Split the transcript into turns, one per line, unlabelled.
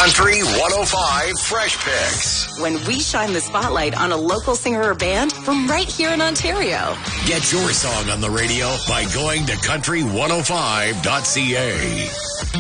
Country 105 Fresh Picks.
When we shine the spotlight on a local singer or band from right here in Ontario.
Get your song on the radio by going to country105.ca.